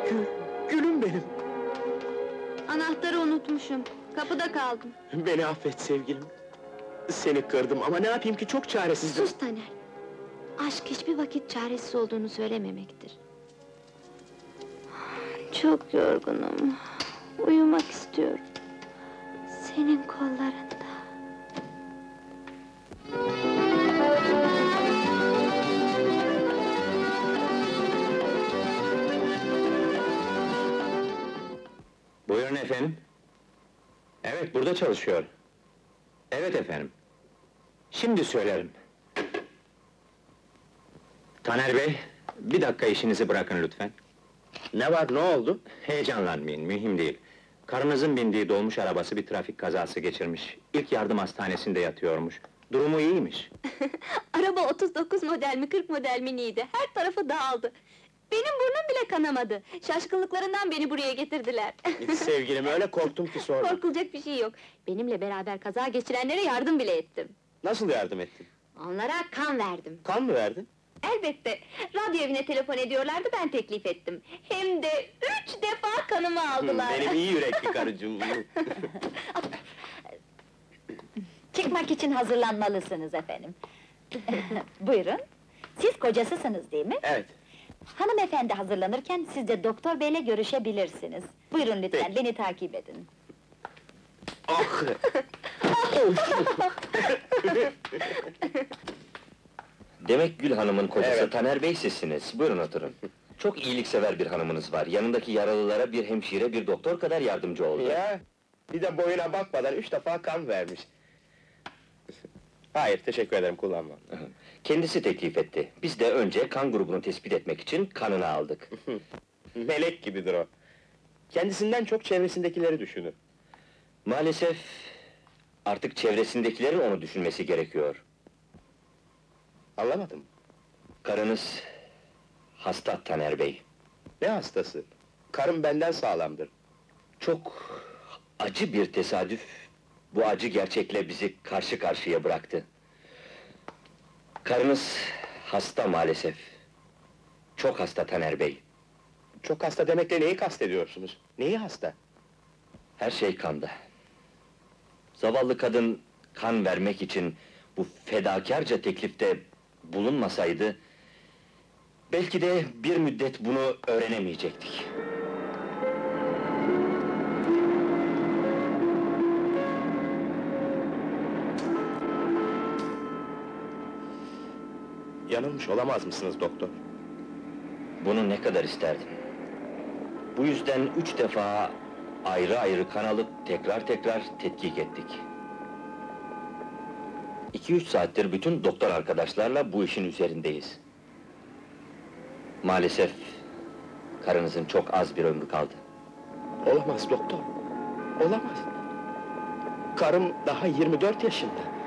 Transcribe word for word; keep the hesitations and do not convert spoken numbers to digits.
Gül, gülüm benim! Anahtarı unutmuşum, kapıda kaldım. Beni affet sevgilim! Seni kırdım ama ne yapayım ki çok çaresizdim! Sus Taner! Aşk hiçbir vakit çaresiz olduğunu söylememektir. Çok yorgunum, uyumak istiyorum. Senin kollarında. Buyurun efendim. Evet, burada çalışıyor. Evet efendim. Şimdi söylerim. Taner Bey, bir dakika işinizi bırakın lütfen. Ne var, ne oldu? Heyecanlanmayın, mühim değil. Karınızın bindiği dolmuş arabası bir trafik kazası geçirmiş. İlk yardım hastanesinde yatıyormuş. Durumu iyiymiş. Araba otuz dokuz model mi, kırk model mi neydi? Her tarafı dağıldı. Benim burnum bile kanamadı. Şaşkınlıklarından beni buraya getirdiler. Sevgilim, öyle korktum ki sonra! Korkulacak bir şey yok. Benimle beraber kaza geçirenlere yardım bile ettim. Nasıl yardım ettin? Onlara kan verdim. Kan mı verdin? Elbette, radyo evine telefon ediyorlardı, ben teklif ettim. Hem de üç defa kanımı aldılar. Benim iyi yürekli karıcığım! Çıkmak için hazırlanmalısınız efendim. Buyurun. Siz kocasısınız değil mi? Evet. Hanımefendi hazırlanırken siz de doktor beyle görüşebilirsiniz. Buyurun lütfen, Peki. beni takip edin. Ah! Demek Gül Hanım'ın kocası Evet. Taner Bey sizsiniz. Buyurun oturun. Çok iyiliksever bir hanımınız var. Yanındaki yaralılara bir hemşire, bir doktor kadar yardımcı oldu. Ya, bir de boyuna bakmadan üç defa kan vermiş. Hayır, teşekkür ederim, kullanmam. Kendisi teklif etti. Biz de önce kan grubunu tespit etmek için kanını aldık. Melek gibidir o. Kendisinden çok çevresindekileri düşünür. Maalesef artık çevresindekilerin onu düşünmesi gerekiyor. Anlamadım. Karınız hasta Taner Bey. Ne hastası? Karım benden sağlamdır. Çok acı bir tesadüf, bu acı gerçekle bizi karşı karşıya bıraktı. Karınız hasta maalesef. Çok hasta Taner Bey. Çok hasta demekle neyi kastediyorsunuz? Neyi hasta? Her şey kanda. Zavallı kadın kan vermek için bu fedakarca teklifte bulunmasaydı, belki de bir müddet bunu öğrenemeyecektik. Yanılmış olamaz mısınız doktor? Bunu ne kadar isterdim. Bu yüzden üç defa ayrı ayrı kan alıp tekrar tekrar tetkik ettik. İki üç saattir bütün doktor arkadaşlarla bu işin üzerindeyiz. Maalesef karınızın çok az bir ömrü kaldı. Olamaz doktor, olamaz. Karım daha yirmi dört yaşında.